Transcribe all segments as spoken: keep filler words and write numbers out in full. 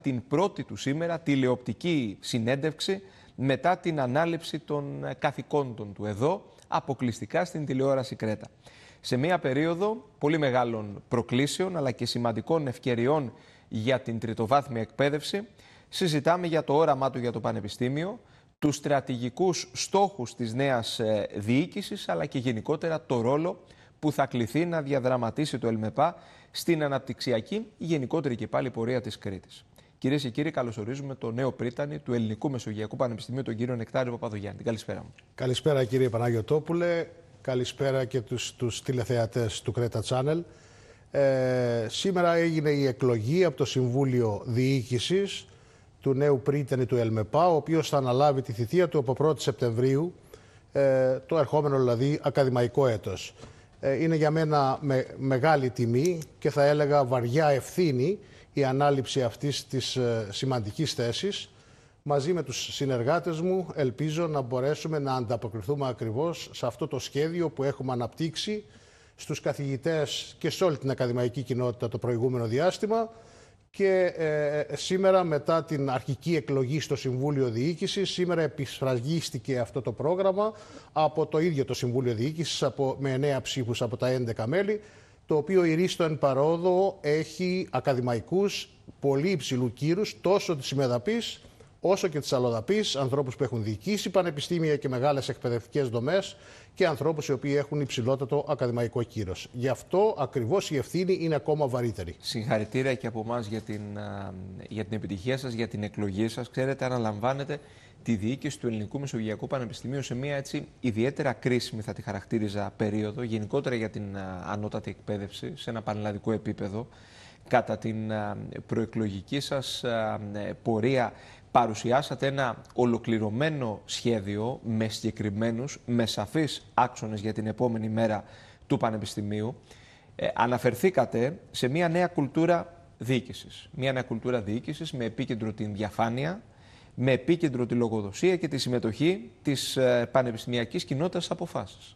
την πρώτη του σήμερα τηλεοπτική συνέντευξη μετά την ανάληψη των καθηκόντων του εδώ, αποκλειστικά στην τηλεόραση Κρέτα. Σε μια περίοδο πολύ μεγάλων προκλήσεων αλλά και σημαντικών ευκαιριών για την τριτοβάθμια εκπαίδευση, συζητάμε για το όραμά του για το Πανεπιστήμιο, τους στρατηγικούς στόχους της νέας διοίκησης αλλά και γενικότερα το ρόλο που θα κληθεί να διαδραματίσει το ΕΛΜΕΠΑ στην αναπτυξιακή γενικότερη και πάλι πορεία της Κρήτης. Κυρίες και κύριοι, καλωσορίζουμε το νέο πρίτανη του Ελληνικού Μεσογειακού Πανεπιστημίου, τον κύριο Νεκτάριο Παπαδογιάννη. Καλησπέρα μου. Καλησπέρα κύριε Παναγιωτόπουλε, καλησπέρα και τους, τους τηλεθεατές του Κρέτα Channel. Ε, σήμερα έγινε η εκλογή από το Συμβούλιο Διοίκησης του νέου πρίτανη του ΕΛΜΕΠΑ, ο οποίος θα αναλάβει τη θητεία του από πρώτη Σεπτεμβρίου, ε, το ερχόμενο δηλαδή ακαδημαϊκό έτος. Ε, είναι για μένα με, μεγάλη τιμή και θα έλεγα βαριά ευθύνη η ανάληψη αυτής της ε, σημαντικής θέσης. Μαζί με τους συνεργάτες μου ελπίζω να μπορέσουμε να ανταποκριθούμε ακριβώς σε αυτό το σχέδιο που έχουμε αναπτύξει στους καθηγητές και σε όλη την ακαδημαϊκή κοινότητα το προηγούμενο διάστημα και ε, σήμερα μετά την αρχική εκλογή στο Συμβούλιο Διοίκησης, σήμερα επισφραγίστηκε αυτό το πρόγραμμα από το ίδιο το Συμβούλιο Διοίκησης από, με εννέα ψήφους από τα έντεκα μέλη, το οποίο η Ρίστο εν παρόδο έχει ακαδημαϊκούς πολύ υψηλού κύρους, τόσο της ημεδαπής όσο και της αλλοδαπής, ανθρώπους που έχουν διοικήσει πανεπιστήμια και μεγάλες εκπαιδευτικές δομές και ανθρώπους οι οποίοι έχουν υψηλότατο ακαδημαϊκό κύρος. Γι' αυτό ακριβώς η ευθύνη είναι ακόμα βαρύτερη. Συγχαρητήρια και από εμάς για την, για την επιτυχία σας, για την εκλογή σας. Ξέρετε, αναλαμβάνετε τη διοίκηση του Ελληνικού Μεσογειακού Πανεπιστημίου σε μια έτσι ιδιαίτερα κρίσιμη, θα τη χαρακτήριζα, περίοδο, γενικότερα για την ανώτατη εκπαίδευση, σε ένα πανελλαδικό επίπεδο. Κατά την προεκλογική σας πορεία παρουσιάσατε ένα ολοκληρωμένο σχέδιο με συγκεκριμένους, με σαφείς άξονες για την επόμενη μέρα του Πανεπιστημίου. Ε, αναφερθήκατε σε μια νέα κουλτούρα διοίκησης. Μια νέα κουλτούρα διοίκησης με επίκεντρο την διαφάνεια, με επίκεντρο τη λογοδοσία και τη συμμετοχή της ε, πανεπιστημιακής κοινότητας στις αποφάσεις.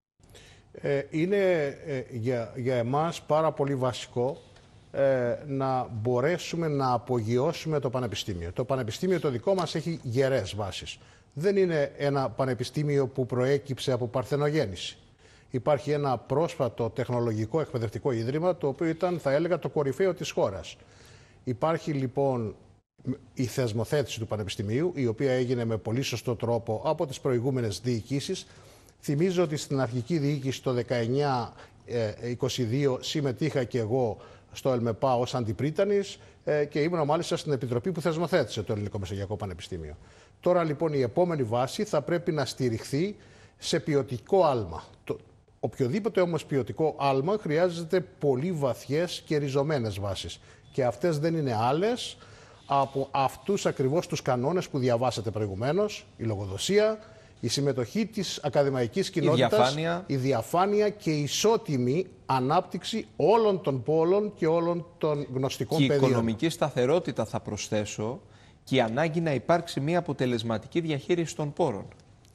Ε, είναι ε, για, για εμάς πάρα πολύ βασικό ε, να μπορέσουμε να απογειώσουμε το Πανεπιστήμιο. Το Πανεπιστήμιο το δικό μας έχει γερές βάσεις. Δεν είναι ένα πανεπιστήμιο που προέκυψε από παρθενογέννηση. Υπάρχει ένα πρόσφατο τεχνολογικό εκπαιδευτικό ίδρυμα, το οποίο ήταν, θα έλεγα, το κορυφαίο της χώρας. Υπάρχει λοιπόν η θεσμοθέτηση του Πανεπιστημίου, η οποία έγινε με πολύ σωστό τρόπο από τις προηγούμενες διοικήσεις. Θυμίζω ότι στην αρχική διοίκηση το δεκαεννιά είκοσι δύο συμμετείχα και εγώ στο ΕΛΜΕΠΑ ως αντιπρίτανης ε, και ήμουν μάλιστα στην επιτροπή που θεσμοθέτησε το Ελληνικό Μεσογειακό Πανεπιστήμιο. Τώρα λοιπόν η επόμενη βάση θα πρέπει να στηριχθεί σε ποιοτικό άλμα. Το, οποιοδήποτε όμως ποιοτικό άλμα χρειάζεται πολύ βαθιές και ριζωμένες βάσεις. Και αυτές δεν είναι άλλες από αυτούς ακριβώς τους κανόνες που διαβάσατε προηγουμένως, η λογοδοσία, η συμμετοχή της ακαδημαϊκής κοινότητας, η διαφάνεια. η διαφάνεια και η ισότιμη ανάπτυξη όλων των πόλων και όλων των γνωστικών και πεδίων. Η οικονομική σταθερότητα, θα προσθέσω, και η ανάγκη να υπάρξει μια αποτελεσματική διαχείριση των πόρων.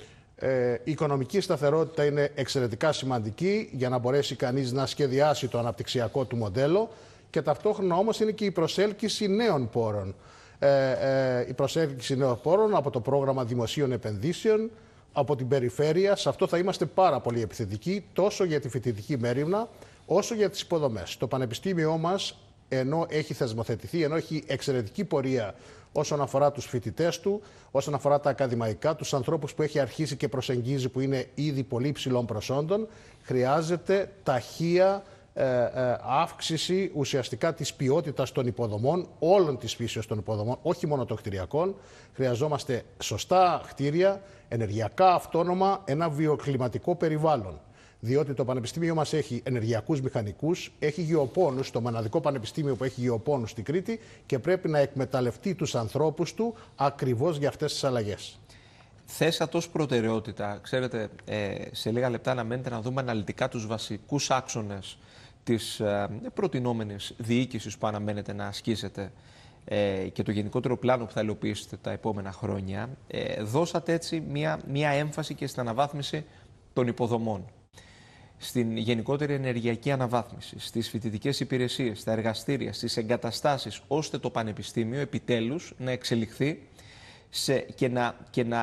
Ε, η οικονομική σταθερότητα είναι εξαιρετικά σημαντική για να μπορέσει κανείς να σχεδιάσει το αναπτυξιακό του μοντέλο και ταυτόχρονα όμως είναι και η προσέλκυση νέων πόρων. Ε, ε, η προσέλκυση νέων πόρων από το πρόγραμμα δημοσίων επενδύσεων, από την περιφέρεια. Σε αυτό θα είμαστε πάρα πολύ επιθετικοί, τόσο για τη φοιτητική μέριμνα, όσο για τις υποδομές. Το Πανεπιστήμιό μας, ενώ έχει θεσμοθετηθεί, ενώ έχει εξαιρετική πορεία όσον αφορά τους φοιτητές του, όσον αφορά τα ακαδημαϊκά, τους ανθρώπους που έχει αρχίσει και προσεγγίζει, που είναι ήδη πολύ ψηλών προσόντων, χρειάζεται ταχεία ε, ε, αύξηση ουσιαστικά της ποιότητας των υποδομών, όλων της φύσεως των υποδομών, όχι μόνο των κτηριακών. Χρειαζόμαστε σωστά κτίρια, ενεργειακά αυτόνομα, ένα βιοκλιματικό περιβάλλον. Διότι το Πανεπιστήμιο μας έχει ενεργειακούς μηχανικούς, έχει γεωπόνους, το μοναδικό πανεπιστήμιο που έχει γεωπόνους στην Κρήτη και πρέπει να εκμεταλλευτεί τους ανθρώπους του ακριβώς για αυτές τις αλλαγές. Θέσατε ως προτεραιότητα, ξέρετε, σε λίγα λεπτά να μένετε να δούμε αναλυτικά τους βασικούς άξονες της προτινόμενης διοίκησης που αναμένετε να ασκήσετε και το γενικότερο πλάνο που θα υλοποιήσετε τα επόμενα χρόνια. Δώσατε έτσι μια, μια έμφαση και στην αναβάθμιση των υποδομών. στην γενικότερη ενεργειακή αναβάθμιση, στις φοιτητικές υπηρεσίες, στα εργαστήρια, στις εγκαταστάσεις, ώστε το Πανεπιστήμιο επιτέλους να εξελιχθεί σε, και, να, και να